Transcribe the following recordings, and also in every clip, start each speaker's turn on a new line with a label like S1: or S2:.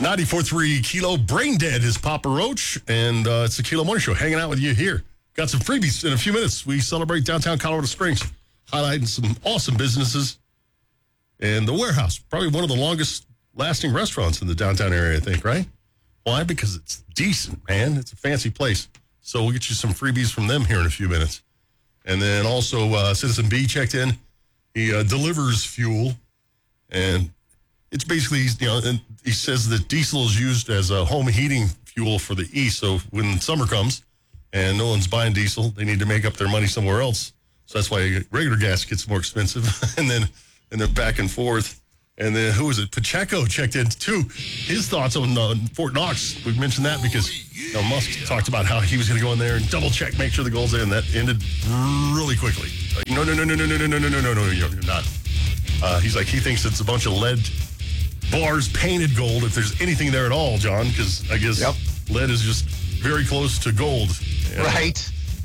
S1: 94.3 Kilo, Brain Dead is Papa Roach, and it's the Kilo Morning Show, hanging out with you here. Got some freebies in a few minutes. We celebrate downtown Colorado Springs, highlighting some awesome businesses. And the Warehouse, probably one of the longest lasting restaurants in the downtown area, I think, right? Why? Because it's decent, man. It's a fancy place. So we'll get you some freebies from them here in a few minutes. And then also Citizen B checked in. He delivers fuel, and it's basically, and he says that diesel is used as a home heating fuel for the East. So when summer comes and no one's buying diesel, they need to make up their money somewhere else. So that's why regular gas gets more expensive. and then back and forth. And then who was it? Pacheco checked in too. His thoughts on Fort Knox. We've mentioned that because Musk talked about how he was going to go in there and double check, make sure the goal's in. That ended really quickly. Like, no, you're not. He's like, he thinks it's a bunch of lead bars painted gold, if there's anything there at all, John, because I guess lead is just very close to gold.
S2: Right.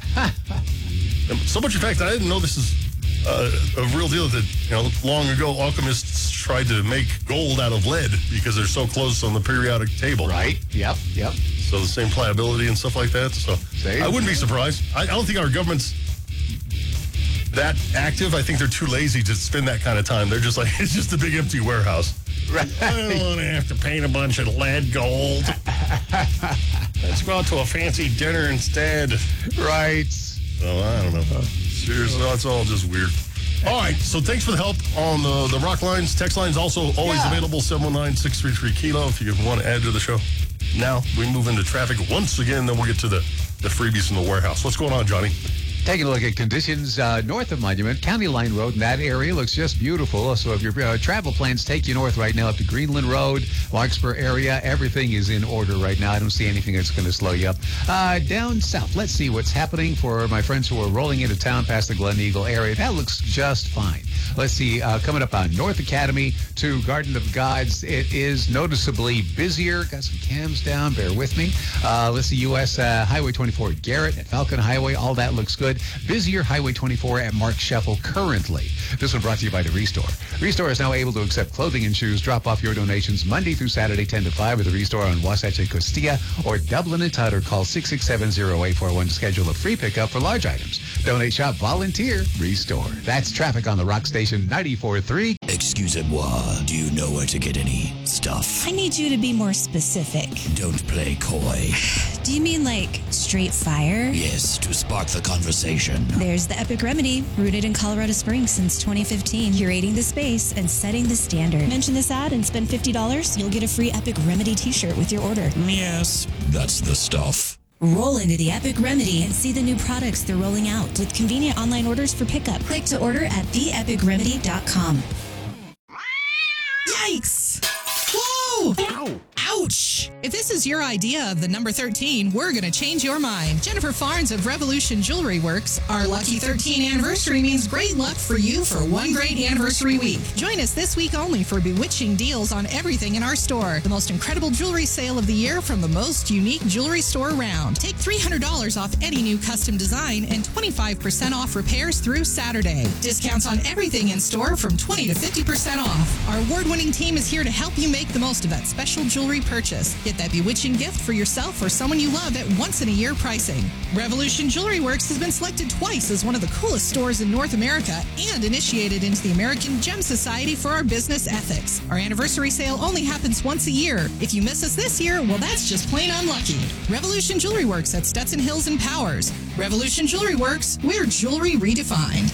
S1: So much, in fact, I didn't know this is a real deal that, long ago, alchemists tried to make gold out of lead because they're so close on the periodic table.
S2: Right. Yep.
S1: So the same pliability and stuff like that. So I wouldn't be surprised. I don't think our government's that active. I think they're too lazy to spend that kind of time. They're just like, it's just a big empty warehouse. Right. I don't want to have to paint a bunch of lead gold. Let's go out to a fancy dinner instead.
S2: Right.
S1: Oh, I don't know. Seriously, it's all just weird. All right, so thanks for the help on the rock lines. Text lines also always available, 719-633-KILO if you want to add to the show. Now, we move into traffic once again, then we'll get to the freebies in the warehouse. What's going on, Johnny?
S2: Taking a look at conditions north of Monument. County Line Road in that area looks just beautiful. So if your travel plans take you north right now up to Greenland Road, Larkspur area, everything is in order right now. I don't see anything that's going to slow you up. Down south, let's see what's happening for my friends who are rolling into town past the Glen Eagle area. That looks just fine. Let's see, coming up on North Academy to Garden of Gods, it is noticeably busier. Got some cams down, bear with me. Let's see, U.S. Highway 24 at Garrett, at Falcon Highway, all that looks good. Busier Highway 24 at Mark Scheffel currently. This one brought to you by the Restore. Restore is now able to accept clothing and shoes. Drop off your donations Monday through Saturday, 10 to 5 at the Restore on Wasatch and Costilla, or Dublin and Tutter. Call 667-0841 to schedule a free pickup for large items. Donate, shop, volunteer, Restore. That's traffic on the Rock Station 94.3.
S3: Excusez-moi, do you know where to get any stuff?
S4: I need you to be more specific.
S3: Don't play coy.
S4: Do you mean like straight fire?
S3: Yes, to spark the conversation.
S4: There's the Epic Remedy, rooted in Colorado Springs since 2015, curating the space and setting the standard. Mention this ad and spend $50, you'll get a free Epic Remedy t-shirt with your order.
S3: Yes, that's the stuff.
S4: Roll into the Epic Remedy and see the new products they're rolling out with convenient online orders for pickup. Click to order at theepicremedy.com.
S5: Yikes! Whoa! Ow! Ouch! If this is your idea of the number 13, we're going to change your mind. Jennifer Farnes of Revolution Jewelry Works. Our lucky 13 anniversary means great luck for you for one great anniversary week. Join us this week only for bewitching deals on everything in our store. The most incredible jewelry sale of the year from the most unique jewelry store around. Take $300 off any new custom design and 25% off repairs through Saturday. Discounts on everything in store from 20 to 50% off. Our award-winning team is here to help you make the most of that special jewelry purchase. Get that bewitching gift for yourself or someone you love at once-in-a-year pricing. Revolution Jewelry Works has been selected twice as one of the coolest stores in North America and initiated into the American Gem Society for our business ethics. Our anniversary sale only happens once a year. If you miss us this year, well, that's just plain unlucky. Revolution Jewelry Works at Stetson Hills and Powers. Revolution Jewelry Works, we're jewelry redefined.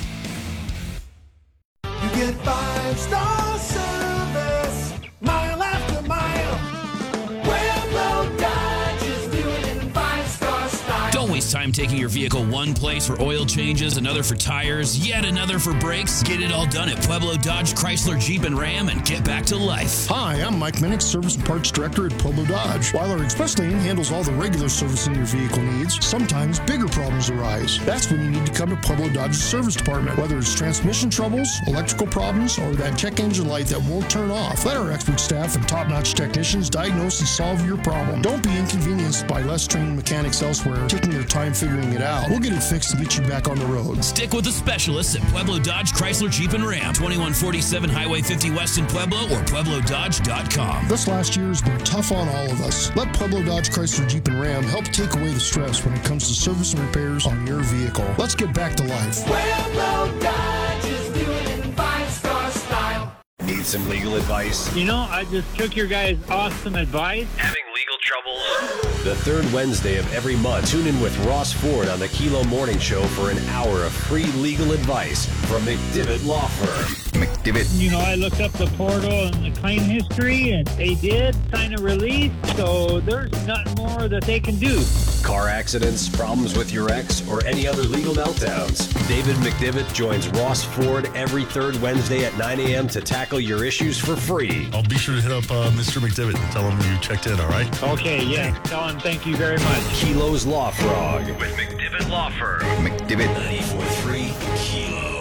S6: You get 5-star service, mile after mile. Pueblo Dodge is doing 5-star style.
S7: Don't waste time taking your vehicle one place for oil changes, another for tires, yet another for brakes. Get it all done at Pueblo Dodge, Chrysler, Jeep, and Ram and get back to life.
S8: Hi, I'm Mike Minnick, Service and Parts Director at Pueblo Dodge. While our express lane handles all the regular servicing your vehicle needs, sometimes bigger problems arise. That's when you need to come to Pueblo Dodge's service department. Whether it's transmission troubles, electrical problems, or that check engine light that won't turn off, let our expert staff and top-notch technicians diagnose and solve your problem. Don't be inconvenienced by less trained mechanics elsewhere, taking their time figuring it out, we'll get it fixed to get you back on the road.
S7: Stick with the specialists at Pueblo Dodge, Chrysler, Jeep, and Ram. 2147 Highway 50 West in Pueblo or PuebloDodge.com.
S8: This last year has been tough on all of us. Let Pueblo Dodge, Chrysler, Jeep, and Ram help take away the stress when it comes to service and repairs on your vehicle. Let's get back to life.
S6: Pueblo Dodge is doing it in 5-star style.
S9: Need some legal advice?
S10: You know, I just took your guys' awesome advice.
S9: Having legal troubles? The third Wednesday of every month, tune in with Ross Ford on the Kilo Morning Show for an hour of free legal advice from McDivitt Law Firm. McDivitt.
S10: You know, I looked up the portal and the claim history, and they did sign a release, so there's nothing more that they can do.
S9: Car accidents, problems with your ex, or any other legal meltdowns. David McDivitt joins Ross Ford every third Wednesday at 9 a.m. to tackle your issues for free.
S1: I'll be sure to hit up Mr. McDivitt and tell him you checked in, all right?
S10: Okay, yeah. Tell him thank you very much.
S9: Kilo's Law Frog with McDivitt Law Firm. McDivitt 94.3 Kilo.